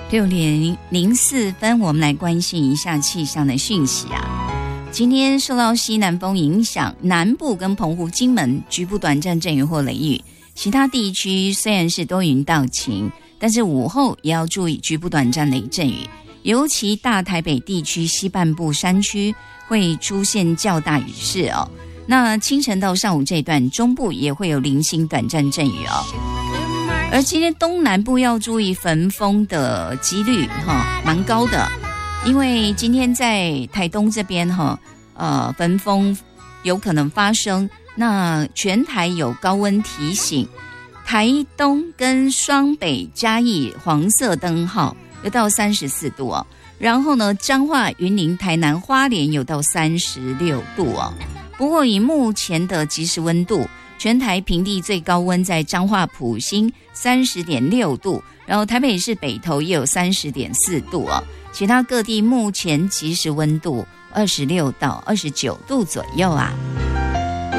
6:04，我们来关心一下气象的讯息啊。今天受到西南风影响，南部跟澎湖、金门局部短暂阵雨或雷雨，其他地区虽然是多云到晴，但是午后也要注意局部短暂雷阵雨，尤其大台北地区西半部山区会出现较大雨势哦。那清晨到上午这段，中部也会有零星短暂阵雨哦。而今天东南部要注意焚风的几率蛮高的，因为今天在台东这边焚风有可能发生，那全台有高温提醒，台东跟双北嘉义黄色灯号有到34度哦，然后呢彰化、云林、台南、花莲有到36度哦。不过以目前的即时温度，全台平地最高温在彰化埔心 30.6 度，然后台北市北投也有 30.4 度哦。其他各地目前即时温度26到29度左右啊。